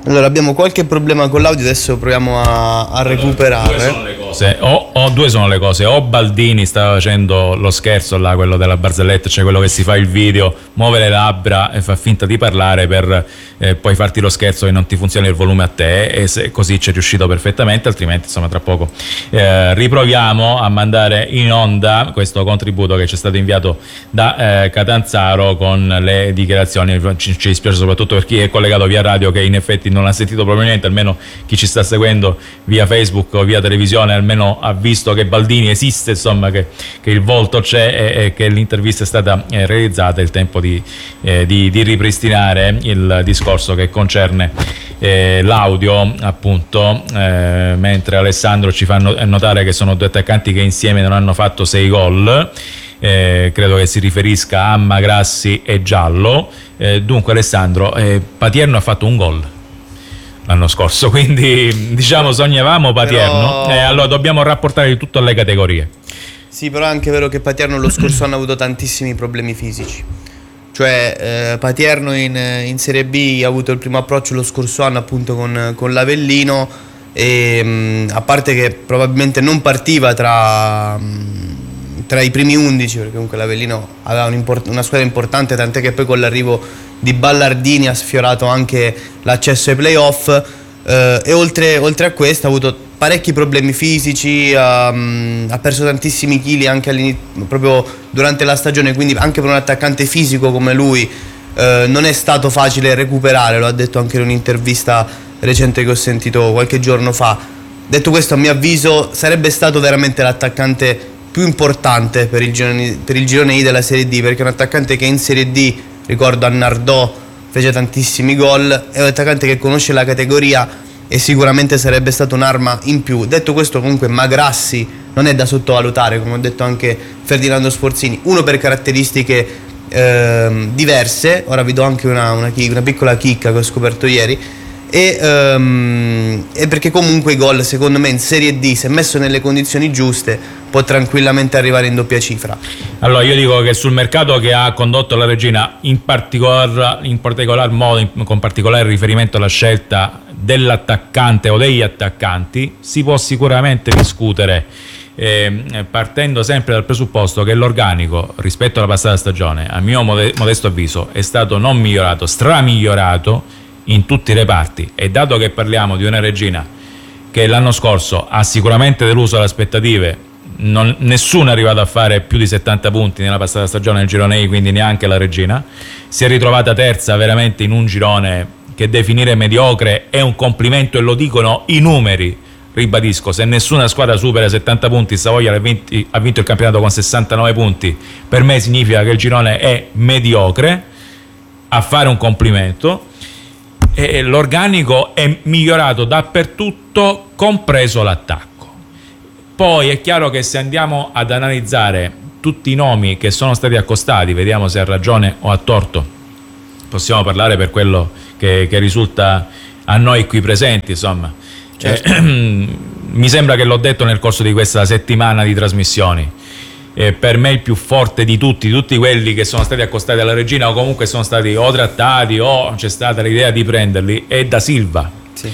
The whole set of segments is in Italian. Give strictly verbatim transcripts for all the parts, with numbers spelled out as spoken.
Allora, abbiamo qualche problema con l'audio, adesso proviamo a, a recuperare. Due sono le cose. O, o due sono le cose, o Baldini sta facendo lo scherzo là, quello della barzelletta, cioè quello che si fa il video, muove le labbra e fa finta di parlare per eh, poi farti lo scherzo che non ti funziona il volume a te, e se così ci è riuscito perfettamente, altrimenti insomma tra poco eh, riproviamo a mandare in onda questo contributo che ci è stato inviato da eh, Catanzaro con le dichiarazioni. Ci, ci dispiace soprattutto per chi è collegato via radio, che in effetti non ha sentito proprio niente, almeno chi ci sta seguendo via Facebook o via televisione almeno ha visto che Baldini esiste, insomma che, che il volto c'è e, e che l'intervista è stata eh, realizzata. È il tempo di, eh, di, di ripristinare il discorso che concerne eh, l'audio, appunto, eh, mentre Alessandro ci fa notare che sono due attaccanti che insieme non hanno fatto sei gol. Eh, credo che si riferisca a Magrassi e Giallo. Eh, dunque Alessandro, eh, Patierno ha fatto un gol l'anno scorso, quindi diciamo sognavamo Patierno, però... eh, allora dobbiamo rapportare tutto alle categorie. Sì, però è anche vero che Patierno lo scorso anno ha avuto tantissimi problemi fisici, cioè eh, Patierno in, in Serie B ha avuto il primo approccio lo scorso anno appunto con, con l'Avellino e mh, a parte che probabilmente non partiva tra, mh, tra i primi undici, perché comunque l'Avellino aveva un una squadra importante, tant'è che poi con l'arrivo di Ballardini ha sfiorato anche l'accesso ai playoff, eh, e oltre, oltre a questo ha avuto parecchi problemi fisici, ha, ha perso tantissimi chili anche proprio durante la stagione, quindi anche per un attaccante fisico come lui eh, non è stato facile recuperare, lo ha detto anche in un'intervista recente che ho sentito qualche giorno fa. Detto questo, a mio avviso sarebbe stato veramente l'attaccante più importante per il girone, per il girone I della Serie D, perché è un attaccante che in Serie D, ricordo a Nardò, fece tantissimi gol, è un attaccante che conosce la categoria e sicuramente sarebbe stata un'arma in più. Detto questo, comunque Magrassi non è da sottovalutare, come ho detto anche Ferdinando Sforzini, uno per caratteristiche eh, diverse. Ora vi do anche una, una, una piccola chicca che ho scoperto ieri, e, um, e perché comunque i gol secondo me in Serie D, se messo nelle condizioni giuste, può tranquillamente arrivare in doppia cifra. Allora io dico che sul mercato che ha condotto la Regina, in particolar, in particolar modo, in, con particolare riferimento alla scelta dell'attaccante o degli attaccanti, si può sicuramente discutere, eh, partendo sempre dal presupposto che l'organico rispetto alla passata stagione, a mio modesto avviso, è stato non migliorato, stramigliorato in tutti i reparti, e dato che parliamo di una Regina che l'anno scorso ha sicuramente deluso le aspettative, non, nessuno è arrivato a fare più di settanta punti nella passata stagione nel girone I, quindi neanche la Regina, si è ritrovata terza veramente in un girone che definire mediocre è un complimento, e lo dicono i numeri. Ribadisco, se nessuna squadra supera settanta punti, Savoia ha vinto, ha vinto il campionato con sessantanove punti, per me significa che il girone è mediocre, a fare un complimento. E l'organico è migliorato dappertutto, compreso l'attacco. Poi è chiaro che se andiamo ad analizzare tutti i nomi che sono stati accostati, vediamo se ha ragione o ha torto, possiamo parlare per quello che, che risulta a noi qui presenti, insomma. Certo. Eh, mi sembra che l'ho detto nel corso di questa settimana di trasmissioni. Eh, per me il più forte di tutti, tutti quelli che sono stati accostati alla Regina o comunque sono stati o trattati o c'è stata l'idea di prenderli, è Da Silva. Sì.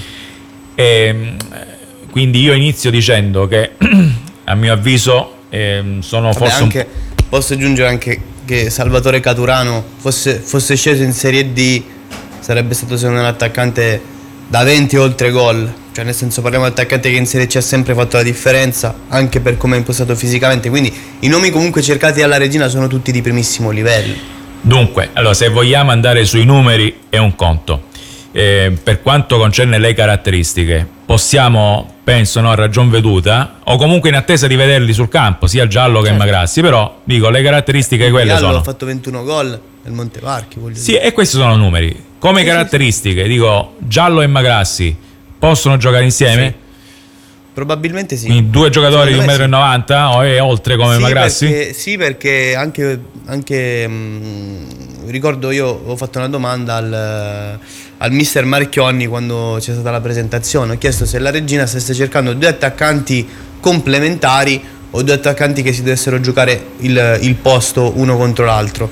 E, quindi io inizio dicendo che a mio avviso eh, sono Vabbè, forse anche, un... posso aggiungere anche che Salvatore Caturano fosse, fosse sceso in Serie D, sarebbe stato secondo me un attaccante da venti oltre gol, cioè nel senso parliamo di un attaccante che in Serie C ha sempre fatto la differenza anche per come è impostato fisicamente, quindi i nomi comunque cercati dalla Regina sono tutti di primissimo livello. Dunque, allora se vogliamo andare sui numeri è un conto, eh, per quanto concerne le caratteristiche possiamo, penso, no, a ragion veduta o comunque in attesa di vederli sul campo sia Giallo che certo. Magrassi, però dico le caratteristiche quelle Giallo sono, ha fatto ventuno gol nel Montevarchi, voglio sì, dire. E questi sono numeri. Come sì, caratteristiche, sì, sì. Dico, Giallo e Magrassi possono giocare insieme? Sì. Probabilmente sì. Quindi due giocatori di un metro e novanta sì. o è oltre come sì, Magrassi? Perché, sì, perché anche, anche mh, ricordo io ho fatto una domanda al, al mister Marchionni quando c'è stata la presentazione. Ho chiesto se la Regina stesse cercando due attaccanti complementari o due attaccanti che si dovessero giocare il, il posto uno contro l'altro.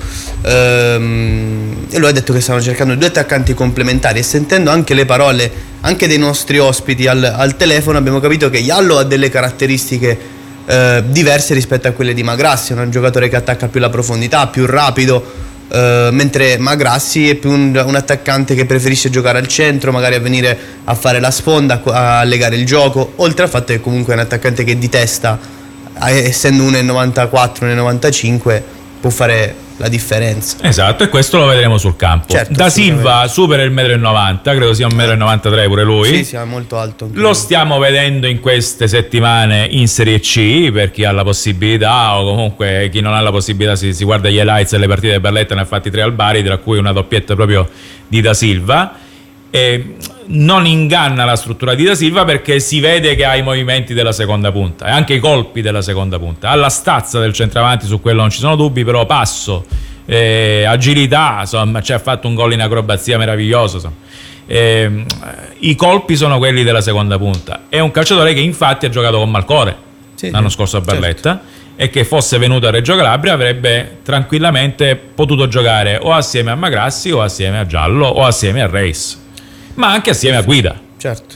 Ehm, e lui ha detto che stavano cercando due attaccanti complementari, e sentendo anche le parole anche dei nostri ospiti al, al telefono abbiamo capito che Jallo ha delle caratteristiche eh, diverse rispetto a quelle di Magrassi. È un giocatore che attacca più la profondità, più rapido, Uh, mentre Magrassi è più un, un attaccante che preferisce giocare al centro, magari a venire a fare la sponda, a, a legare il gioco, oltre al fatto che comunque è un attaccante che di testa, essendo uno virgola novantaquattro, uno virgola novantacinque, può fare la differenza. Esatto, e questo lo vedremo sul campo. Certo, Da Silva supera il uno virgola novanta m, credo sia un uno virgola novantatré m pure lui. Sì, sì, è molto alto. Lo stiamo vedendo in queste settimane in Serie C, per chi ha la possibilità, o comunque chi non ha la possibilità si, si guarda gli highlights e le partite del Barletta, ne ha fatti tre al Bari, tra cui una doppietta proprio di Da Silva. E non inganna la struttura di Da Silva, perché si vede che ha i movimenti della seconda punta e anche i colpi della seconda punta. Ha la stazza del centravanti, su quello non ci sono dubbi, però passo, eh, agilità, insomma, ci ha fatto un gol in acrobazia meraviglioso, insomma. Eh, i colpi sono quelli della seconda punta. È un calciatore che infatti ha giocato con Malcore sì, l'anno sì, scorso a Barletta, certo. E che fosse venuto a Reggio Calabria avrebbe tranquillamente potuto giocare o assieme a Magrassi o assieme a Giallo o assieme a Reis, ma anche assieme a Guida. Certo.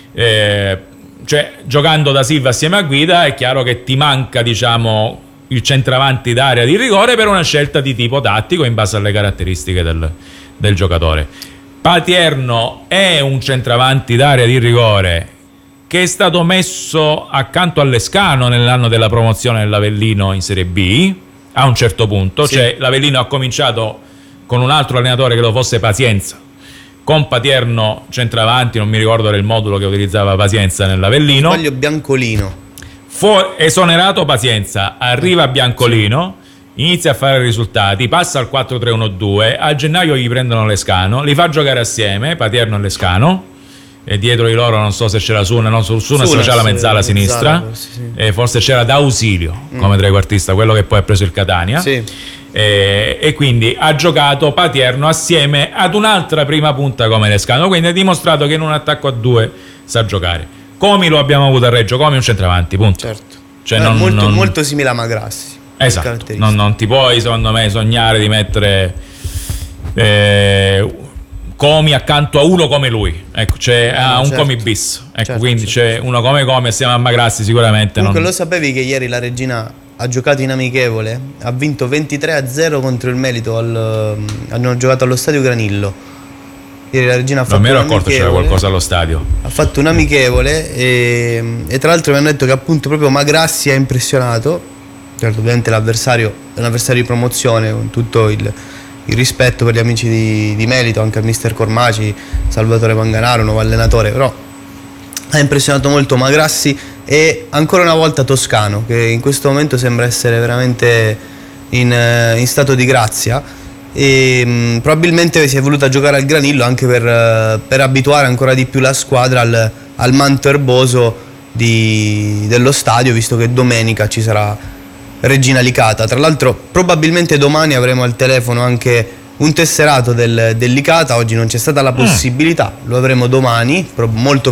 Eh, cioè, giocando Da Silva assieme a Guida è chiaro che ti manca, diciamo, il centravanti d'area di rigore, per una scelta di tipo tattico in base alle caratteristiche del, del giocatore. Patierno è un centravanti d'area di rigore che è stato messo accanto all'Escano nell'anno della promozione dell'Avellino in Serie B a un certo punto, sì. Cioè l'Avellino ha cominciato con un altro allenatore, che lo fosse Pazienza, con Patierno centravanti, non mi ricordo il modulo che utilizzava Pazienza nell'Avellino. Sbaglio Biancolino. Fu esonerato Pazienza, arriva Biancolino, inizia a fare risultati, passa al quattro tre uno due, a gennaio gli prendono l'Escano, li fa giocare assieme, Patierno e l'Escano, e dietro di loro non so se c'era Suna, no, Suna c'era la mezzala a sinistra, forse, sì. E forse c'era D'Ausilio mm. come trequartista, quello che poi ha preso il Catania. Sì. E, e quindi ha giocato Patierno assieme ad un'altra prima punta come l'Escano, quindi ha dimostrato che in un attacco a due sa giocare. Comi lo abbiamo avuto a Reggio, Comi è un centravanti, punto. Certo. Cioè eh, non, molto, non... molto simile a Magrassi. Esatto, non, non ti puoi secondo me sognare di mettere eh, Comi accanto a uno come lui, ecco, c'è eh, un certo. Comi bis, ecco, certo, quindi certo. C'è uno come Comi assieme a Magrassi sicuramente. Comunque non... lo sapevi che ieri la Regina ha giocato in amichevole, ha vinto ventitré a zero contro il Melito, al, hanno giocato allo stadio Granillo. Ieri la Regina ha fatto, non mi ero accorto c'era qualcosa allo stadio, ha fatto un amichevole e, e tra l'altro mi hanno detto che appunto proprio Magrassi ha impressionato. Certo, ovviamente l'avversario è un avversario di promozione, con tutto il, il rispetto per gli amici di, di Melito, anche al mister Cormaci, Salvatore Manganaro, nuovo allenatore, però ha impressionato molto Magrassi e ancora una volta Toscano, che in questo momento sembra essere veramente in, in stato di grazia, e mh, probabilmente si è voluta giocare al Granillo anche per, per abituare ancora di più la squadra al, al manto erboso di, dello stadio, visto che domenica ci sarà Regina Licata. Tra l'altro probabilmente domani avremo al telefono anche un tesserato del, del Licata, oggi non c'è stata la possibilità, lo avremo domani, molto